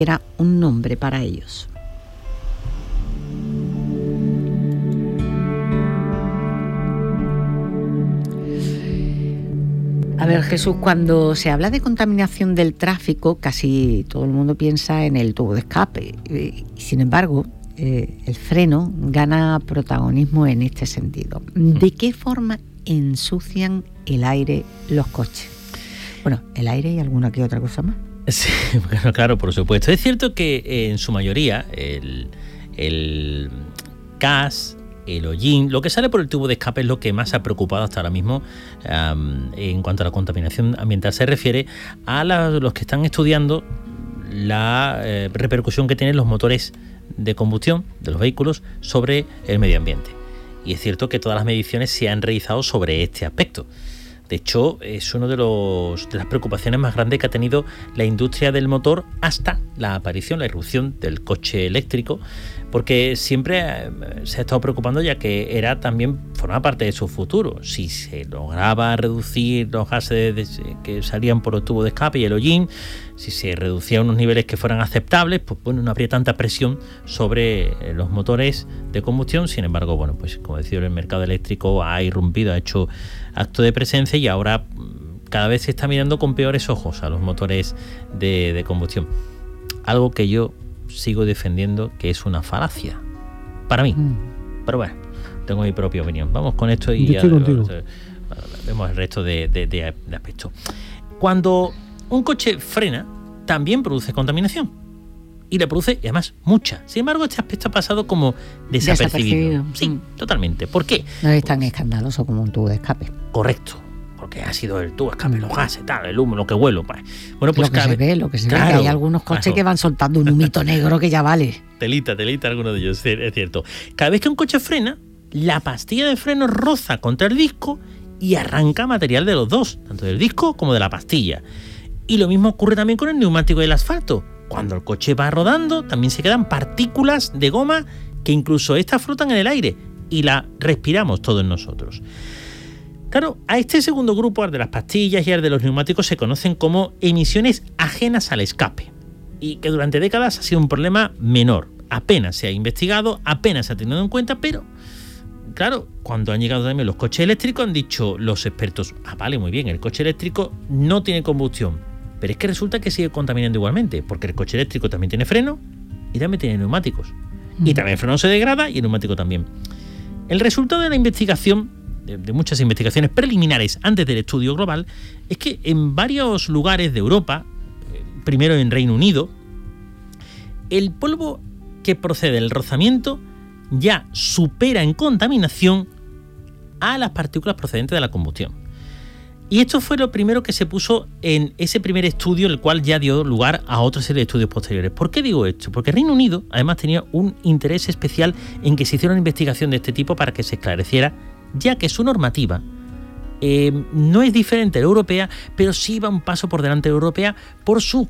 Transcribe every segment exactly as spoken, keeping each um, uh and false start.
era un nombre para ellos. A ver, Jesús, cuando se habla de contaminación del tráfico, casi todo el mundo piensa en el tubo de escape. Y, sin embargo, eh, el freno gana protagonismo en este sentido. ¿De qué forma ensucian el aire los coches? Bueno, el aire y alguna que otra cosa más. Sí, bueno, claro, por supuesto. Es cierto que eh, en su mayoría el, el gas, el hollín, lo que sale por el tubo de escape es lo que más ha preocupado hasta ahora mismo um, en cuanto a la contaminación ambiental se refiere a la, los que están estudiando la eh, repercusión que tienen los motores de combustión de los vehículos sobre el medio ambiente. Y es cierto que todas las mediciones se han realizado sobre este aspecto. De hecho, es una de, los, de las preocupaciones más grandes que ha tenido la industria del motor hasta la aparición, la irrupción del coche eléctrico, porque siempre se ha estado preocupando ya que era también forma parte de su futuro. Si se lograba reducir los gases de, de, que salían por el tubo de escape y el hollín, si se reducían unos niveles que fueran aceptables, pues bueno, no habría tanta presión sobre los motores de combustión. Sin embargo, bueno, pues como decía, el mercado eléctrico ha irrumpido, ha hecho acto de presencia y ahora cada vez se está mirando con peores ojos a los motores de, de combustión. Algo que yo sigo defendiendo que es una falacia para mí, mm. pero bueno, tengo mi propia opinión. Vamos con esto y ya vemos, vemos el resto de, de, de, de aspectos. Cuando un coche frena, también produce contaminación y la produce, y además, mucha. Sin embargo, este aspecto ha pasado como desapercibido. desapercibido. Sí, mm. totalmente. ¿Por qué? No es tan escandaloso como un tubo de escape. Correcto. Porque ha sido el tubo de escape, los gases, tal, el humo, lo que huelo. Pues. Bueno, pues lo que cada... se ve, lo que se claro, ve, que hay algunos coches claro. que van soltando un humito negro que ya vale. Telita, telita, alguno de ellos, es cierto. Cada vez que un coche frena, la pastilla de freno roza contra el disco y arranca material de los dos, tanto del disco como de la pastilla. Y lo mismo ocurre también con el neumático del asfalto. Cuando el coche va rodando, también se quedan partículas de goma que incluso estas flotan en el aire y la respiramos todos nosotros. Claro, a este segundo grupo, al de las pastillas y al de los neumáticos, se conocen como emisiones ajenas al escape y que durante décadas ha sido un problema menor. Apenas se ha investigado, apenas se ha tenido en cuenta, pero claro, cuando han llegado también los coches eléctricos han dicho los expertos, ah, vale, muy bien, el coche eléctrico no tiene combustión, pero es que resulta que sigue contaminando igualmente, porque el coche eléctrico también tiene freno y también tiene neumáticos. Mm. Y también el freno se degrada y el neumático también. El resultado de la investigación De, de muchas investigaciones preliminares antes del estudio global, es que en varios lugares de Europa, eh, primero en Reino Unido, el polvo que procede del rozamiento ya supera en contaminación a las partículas procedentes de la combustión. Y esto fue lo primero que se puso en ese primer estudio, el cual ya dio lugar a otra serie de estudios posteriores. ¿Por qué digo esto? Porque Reino Unido además tenía un interés especial en que se hiciera una investigación de este tipo para que se esclareciera, ya que su normativa eh, no es diferente a la europea, pero sí va un paso por delante de la europea por sus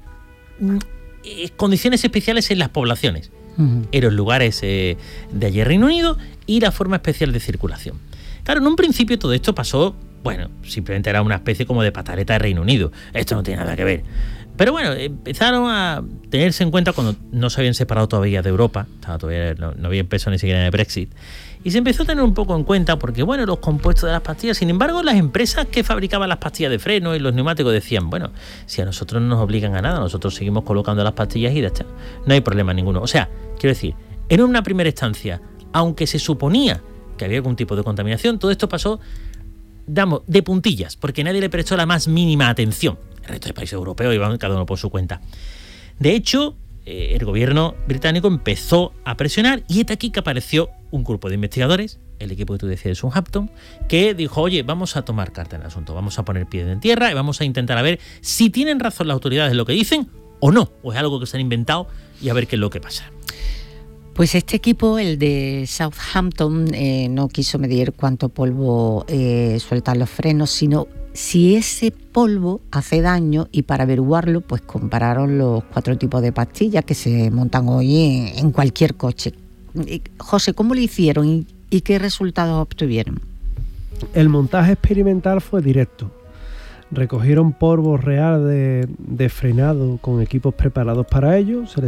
eh, condiciones especiales en las poblaciones, uh-huh. en los lugares eh, de allí Reino Unido y la forma especial de circulación. Claro, en un principio todo esto pasó, bueno, simplemente era una especie como de pataleta de Reino Unido, esto no tiene nada que ver. Pero bueno, empezaron a tenerse en cuenta cuando no se habían separado todavía de Europa, estaba todavía, no, no había empezado ni siquiera en el Brexit, y se empezó a tener un poco en cuenta porque, bueno, los compuestos de las pastillas, sin embargo, las empresas que fabricaban las pastillas de freno y los neumáticos decían, bueno, si a nosotros no nos obligan a nada, nosotros seguimos colocando las pastillas y ya está, no hay problema ninguno. O sea, quiero decir, en una primera instancia, aunque se suponía que había algún tipo de contaminación, todo esto pasó, damos, de puntillas, porque nadie le prestó la más mínima atención. El resto de países europeos iban cada uno por su cuenta. De hecho, eh, el gobierno británico empezó a presionar y es aquí que apareció un grupo de investigadores, el equipo que tú decías de Southampton, que dijo, oye, vamos a tomar carta en el asunto, vamos a poner pie en tierra y vamos a intentar a ver si tienen razón las autoridades en lo que dicen o no, o es algo que se han inventado y a ver qué es lo que pasa. Pues este equipo, el de Southampton, eh, no quiso medir cuánto polvo eh, sueltan los frenos, sino si ese polvo hace daño, y para averiguarlo pues compararon los cuatro tipos de pastillas que se montan hoy en, en cualquier coche. José, ¿cómo lo hicieron y, y qué resultados obtuvieron? El montaje experimental fue directo. Recogieron polvo real de, de frenado con equipos preparados para ello, se les